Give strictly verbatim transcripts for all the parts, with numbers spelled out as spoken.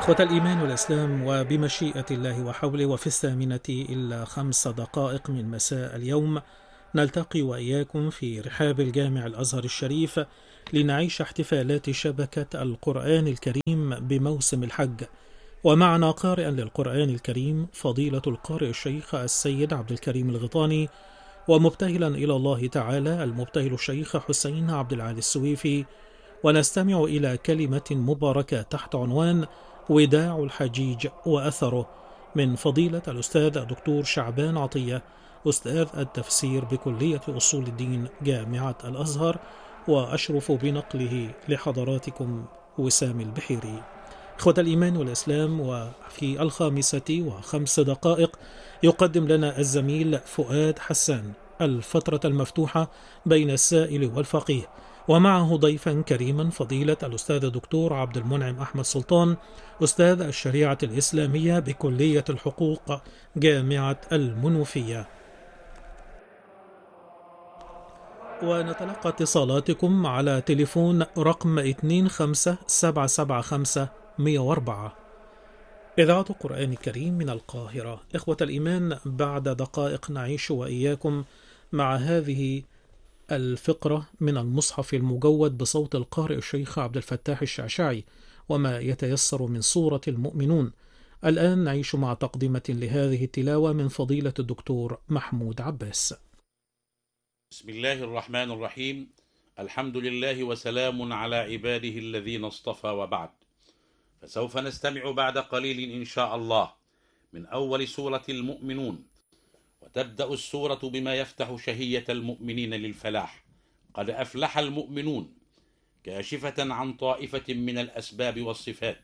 إخوة الإيمان والإسلام، وبمشيئة الله وحوله وفي الثامنة إلا خمس دقائق من مساء اليوم نلتقي وإياكم في رحاب الجامع الأزهر الشريف لنعيش احتفالات شبكة القرآن الكريم بموسم الحج. ومعنا قارئا للقرآن الكريم فضيلة القارئ الشيخ السيد عبد الكريم الغيطاني، ومبتهلا إلى الله تعالى المبتهل الشيخ حسين عبد العالي السويفي. ونستمع إلى كلمة مباركة تحت عنوان وداع الحجيج وأثره من فضيلة الأستاذ الدكتور شعبان عطية، أستاذ التفسير بكلية أصول الدين جامعة الأزهر، وأشرف بنقله لحضراتكم وسام البحيري. إخوة الإيمان والإسلام، وفي الخامسة وخمس دقائق يقدم لنا الزميل فؤاد حسان الفترة المفتوحة بين السائل والفقيه، ومعه ضيفا كريما فضيلة الأستاذ الدكتور عبد المنعم أحمد سلطان، أستاذ الشريعة الإسلامية بكلية الحقوق جامعة المنوفية. ونتلقى اتصالاتكم على تليفون رقم اثنين خمسة سبعة سبعة خمسة مئة وأربعة. إذاعة القرآن الكريم من القاهرة. إخوة الإيمان، بعد دقائق نعيش وإياكم مع هذه الفقرة من المصحف المجود بصوت القارئ الشيخ عبد الفتاح الشعشعي وما يتيسر من سورة المؤمنون. الآن نعيش مع تقدمة لهذه التلاوة من فضيلة الدكتور محمود عباس. بسم الله الرحمن الرحيم. الحمد لله وسلام على عباده الذين اصطفى، وبعد، فسوف نستمع بعد قليل إن شاء الله من أول سورة المؤمنون. وتبدأ السورة بما يفتح شهية المؤمنين للفلاح: قد أفلح المؤمنون، كاشفة عن طائفة من الأسباب والصفات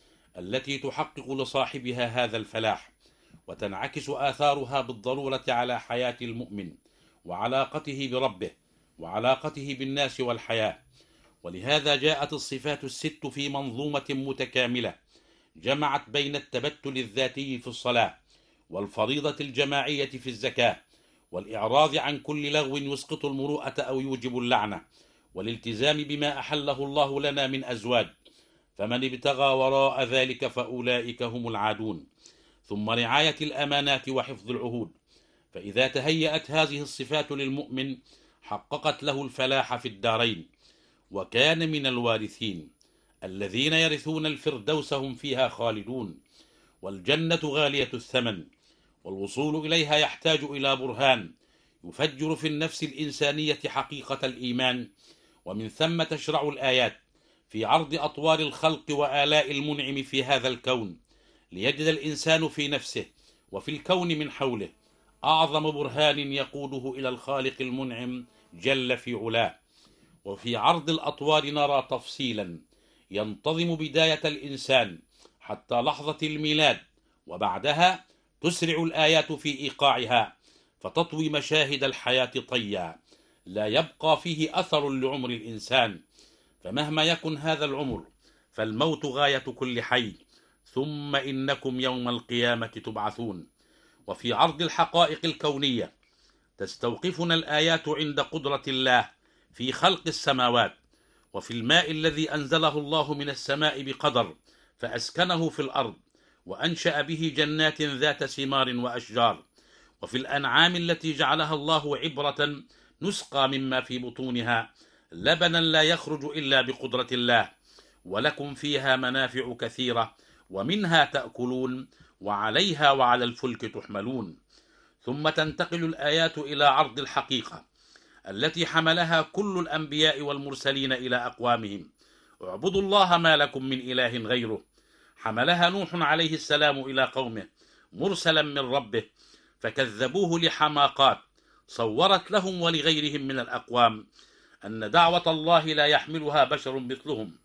التي تحقق لصاحبها هذا الفلاح، وتنعكس آثارها بالضرورة على حياة المؤمن وعلاقته بربه وعلاقته بالناس والحياة. ولهذا جاءت الصفات الست في منظومة متكاملة جمعت بين التبتل الذاتي في الصلاة، والفريضة الجماعية في الزكاة، والإعراض عن كل لغو يسقط المروءة أو يوجب اللعنة، والالتزام بما أحله الله لنا من أزواج، فمن ابتغى وراء ذلك فأولئك هم العادون. ثم رعاية الأمانات وحفظ العهود. فإذا تهيأت هذه الصفات للمؤمن حققت له الفلاح في الدارين، وكان من الوارثين الذين يرثون الفردوس هم فيها خالدون. والجنة غالية الثمن، والوصول إليها يحتاج إلى برهان يفجر في النفس الإنسانية حقيقة الإيمان. ومن ثم تشرع الآيات في عرض أطوار الخلق وآلاء المنعم في هذا الكون، ليجد الإنسان في نفسه وفي الكون من حوله أعظم برهان يقوده إلى الخالق المنعم جل في علاه. وفي عرض الأطوار نرى تفصيلا ينتظم بداية الإنسان حتى لحظة الميلاد، وبعدها تسرع الآيات في إيقاعها فتطوي مشاهد الحياة طيا لا يبقى فيه أثر لعمر الإنسان. فمهما يكن هذا العمر فالموت غاية كل حي، ثم إنكم يوم القيامة تبعثون. وفي عرض الحقائق الكونية تستوقفنا الآيات عند قدرة الله في خلق السماوات، وفي الماء الذي أنزله الله من السماء بقدر فأسكنه في الأرض وأنشأ به جنات ذات ثمار وأشجار، وفي الأنعام التي جعلها الله عبرة نسقى مما في بطونها لبنا لا يخرج إلا بقدرة الله، ولكم فيها منافع كثيرة ومنها تأكلون وعليها وعلى الفلك تحملون. ثم تنتقل الآيات إلى عرض الحقيقة التي حملها كل الأنبياء والمرسلين إلى أقوامهم: اعبدوا الله ما لكم من إله غيره. حملها نوح عليه السلام إلى قومه مرسلا من ربه، فكذبوه لحماقات صورت لهم ولغيرهم من الأقوام أن دعوة الله لا يحملها بشر مثلهم،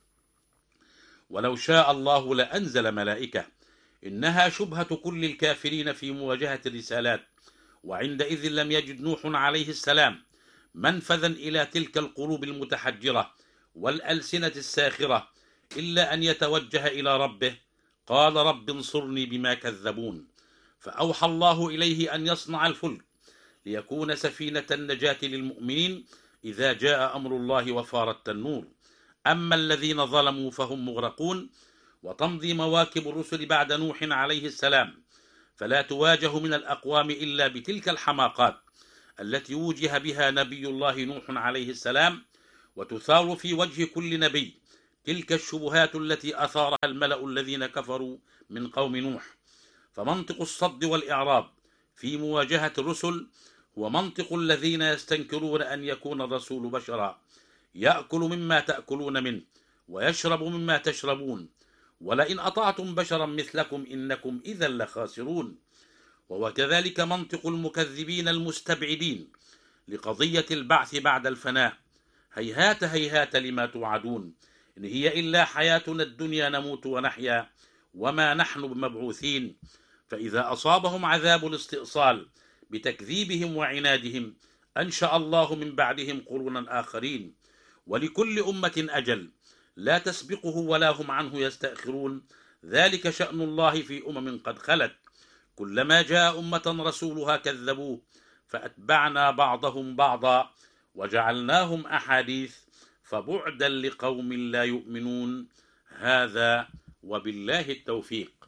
ولو شاء الله لأنزل ملائكة. إنها شبهة كل الكافرين في مواجهة الرسالات، وعندئذ لم يجد نوح عليه السلام منفذا إلى تلك القلوب المتحجرة والألسنة الساخرة إلا أن يتوجه إلى ربه: قال رب انصرني بما كذبون. فأوحى الله إليه أن يصنع الفلك ليكون سفينة النجاة للمؤمنين إذا جاء أمر الله وفار التنور. أما الذين ظلموا فهم مغرقون، وتمضي مواكب الرسل بعد نوح عليه السلام، فلا تواجه من الأقوام إلا بتلك الحماقات التي وجه بها نبي الله نوح عليه السلام، وتثار في وجه كل نبي تلك الشبهات التي أثارها الملأ الذين كفروا من قوم نوح. فمنطق الصد والإعراض في مواجهة الرسل هو منطق الذين يستنكرون أن يكون الرسول بشرا، يأكل مما تأكلون منه ويشرب مما تشربون، ولئن أطعتم بشرا مثلكم إنكم إذا لخاسرون. وهو كذلك منطق المكذبين المستبعدين لقضية البعث بعد الفناء. هيهات هيهات لما توعدون، إن هي إلا حياتنا الدنيا نموت ونحيا وما نحن بمبعوثين. فإذا أصابهم عذاب الاستئصال بتكذيبهم وعنادهم أنشأ الله من بعدهم قرونا آخرين، ولكل أمة أجل لا تسبقه ولا هم عنه يستأخرون، ذلك شأن الله في أمم قد خلت، كلما جاء أمة رسولها كذبوه فأتبعنا بعضهم بعضا وجعلناهم أحاديث فبعدا لقوم لا يؤمنون. هذا وبالله التوفيق.